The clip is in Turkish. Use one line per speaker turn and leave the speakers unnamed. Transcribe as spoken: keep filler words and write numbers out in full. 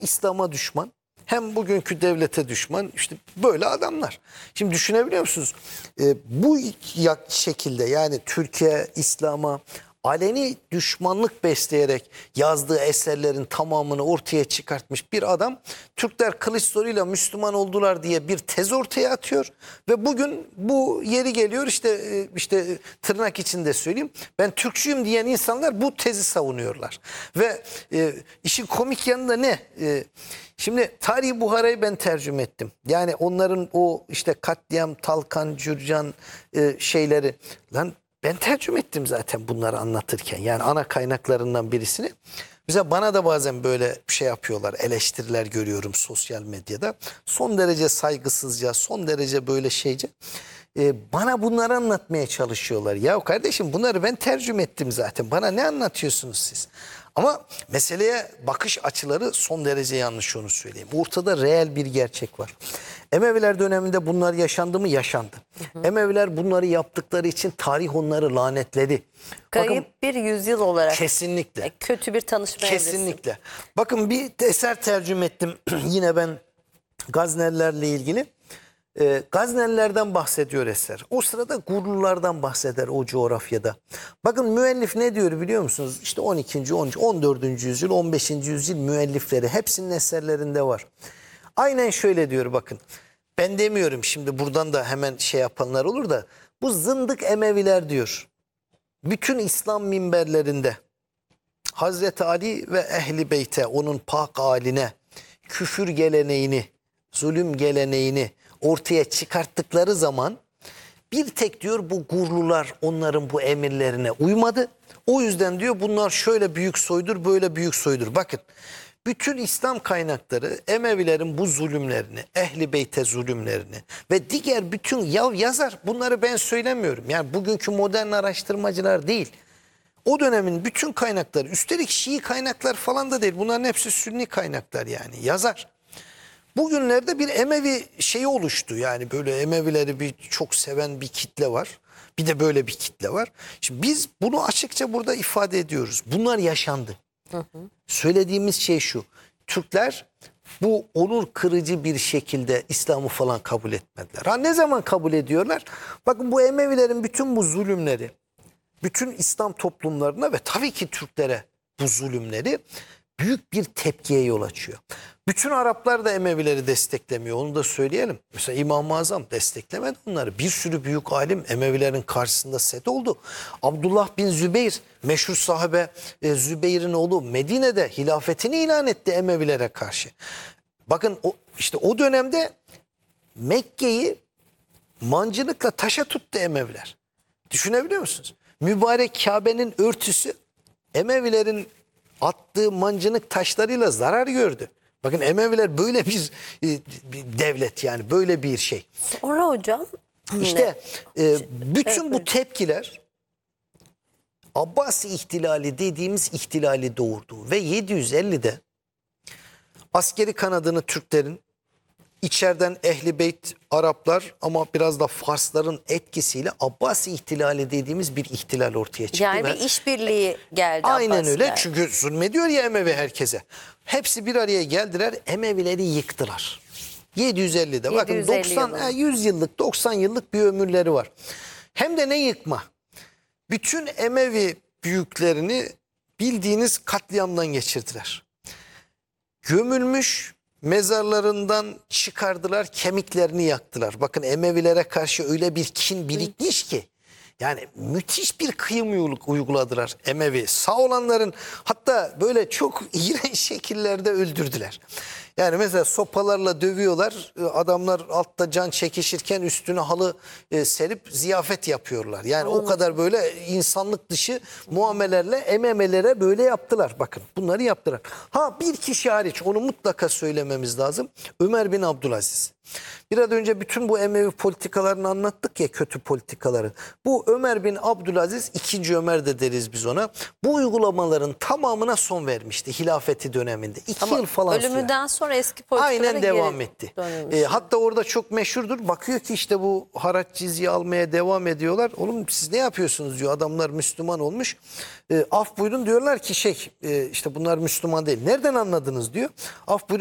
İslam'a düşman, hem bugünkü devlete düşman, işte böyle adamlar. Şimdi düşünebiliyor musunuz? Ee, bu şekilde yani Türkiye, İslam'a aleni düşmanlık besleyerek yazdığı eserlerin tamamını ortaya çıkartmış bir adam, Türkler Kılıçdaroğlu'yla Müslüman oldular diye bir tez ortaya atıyor ve bugün bu yeri geliyor işte işte tırnak içinde söyleyeyim, ben Türkçüyüm diyen insanlar bu tezi savunuyorlar ve e, işin komik yanı da ne? E, Şimdi Tarihi Buhara'yı ben tercüme ettim. Yani onların o işte katliam, Talkan, Cürcan e, şeyleri. Lan ben tercüme ettim zaten bunları anlatırken. Yani ana kaynaklarından birisini. Mesela bana da bazen böyle şey yapıyorlar. Eleştiriler görüyorum sosyal medyada. Son derece saygısızca, son derece böyle şeyce. E, bana bunları anlatmaya çalışıyorlar. Ya kardeşim bunları ben tercüme ettim zaten. Bana ne anlatıyorsunuz siz? Ama meseleye bakış açıları son derece yanlış, onu söyleyeyim. Ortada reel bir gerçek var. Emeviler döneminde bunlar yaşandı mı? Yaşandı. Hı hı. Emeviler bunları yaptıkları için tarih onları lanetledi.
Kayıp
Bakın,
bir yüzyıl olarak.
Kesinlikle.
Kötü bir tanışma
Kesinlikle.
evresi.
Bakın bir eser tercüme ettim. Yine ben Gaznelilerle ilgili. E, Gaznelilerden bahsediyor eser. O sırada Gurlulardan bahseder o coğrafyada. Bakın müellif ne diyor biliyor musunuz? İşte on ikinci, on üçüncü, on dördüncü yüzyıl, on beşinci yüzyıl müellifleri hepsinin eserlerinde var. Aynen şöyle diyor bakın. Ben demiyorum şimdi, buradan da hemen şey yapanlar olur da, bu zındık Emeviler diyor. Bütün İslam minberlerinde Hazreti Ali ve Ehli Beyt'e, onun pak haline, küfür geleneğini, zulüm geleneğini ortaya çıkarttıkları zaman bir tek diyor bu Gurlular onların bu emirlerine uymadı. O yüzden diyor bunlar şöyle büyük soydur, böyle büyük soydur. Bakın bütün İslam kaynakları Emevilerin bu zulümlerini, Ehli Beyt'e zulümlerini ve diğer bütün yav yazar, bunları ben söylemiyorum. Yani bugünkü modern araştırmacılar değil. O dönemin bütün kaynakları, üstelik Şii kaynaklar falan da değil. Bunların hepsi Sünni kaynaklar yani yazar. Bugünlerde bir Emevi şeyi oluştu. Yani böyle Emevileri bir çok seven bir kitle var. Bir de böyle bir kitle var. Şimdi biz bunu açıkça burada ifade ediyoruz. Bunlar yaşandı. Hı hı. Söylediğimiz şey şu. Türkler bu onur kırıcı bir şekilde İslam'ı falan kabul etmediler. Ha, ne zaman kabul ediyorlar? Bakın bu Emevilerin bütün bu zulümleri, bütün İslam toplumlarına ve tabii ki Türklere bu zulümleri büyük bir tepkiye yol açıyor. Bütün Araplar da Emevileri desteklemiyor, onu da söyleyelim. Mesela İmam-ı Azam desteklemedi onları. Bir sürü büyük alim Emevilerin karşısında set oldu. Abdullah bin Zübeyir, meşhur sahabe e, Zübeyir'in oğlu, Medine'de hilafetini ilan etti Emevilere karşı. Bakın o, işte o dönemde Mekke'yi mancınıkla taşa tuttu Emeviler. Düşünebiliyor musunuz? Mübarek Kabe'nin örtüsü Emevilerin attığı mancınık taşlarıyla zarar gördü. Bakın Emeviler böyle bir, bir devlet, yani böyle bir şey.
Sonra hocam.
İşte e, bütün bu tepkiler Abbasi ihtilali dediğimiz ihtilali doğurdu. Ve yedi yüz ellide askeri kanadını Türklerin, İçeriden Ehli Beyt Araplar ama biraz da Farsların etkisiyle Abbasi ihtilali dediğimiz bir ihtilal ortaya çıktı.
Yani
ve
bir işbirliği geldi.
Aynen
Abbasiler.
öyle, çünkü zulmediyor ya Emevi herkese. Hepsi bir araya geldiler, Emevileri yıktılar. yedi yüz ellide bakın doksan, yüz yıllık doksan yıllık bir ömürleri var. Hem de ne yıkma. Bütün Emevi büyüklerini bildiğiniz katliamdan geçirdiler. Gömülmüş mezarlarından çıkardılar, kemiklerini yaktılar. Bakın Emevilere karşı öyle bir kin birikmiş ki. Yani müthiş bir kıyım uyguladılar Emevi. Sağ olanların hatta böyle çok iğrenç şekillerde öldürdüler. Yani mesela sopalarla dövüyorlar. Adamlar altta can çekişirken üstüne halı e, serip ziyafet yapıyorlar. Yani Allah. O kadar böyle insanlık dışı muamelerle Emevilere böyle yaptılar. Bakın bunları yaptılar. Ha, bir kişi hariç, onu mutlaka söylememiz lazım. Ömer bin Abdülaziz. Biraz önce bütün bu Emevi politikalarını anlattık ya, kötü politikaları. Bu Ömer bin Abdülaziz, ikinci Ömer de deriz biz ona. Bu uygulamaların tamamına son vermişti hilafeti döneminde. İki
Ama
yıl falan
ölümünden
sürer.
sonra eski politikalara
aynen devam
geri
etti.
dönülmüş.
E, hatta orada çok meşhurdur. Bakıyor ki işte bu haraç cizye almaya devam ediyorlar. Oğlum siz ne yapıyorsunuz diyor. Adamlar Müslüman olmuş. E, af buyurun diyorlar ki şey e, işte bunlar Müslüman değil. Nereden anladınız diyor. Af buyurun.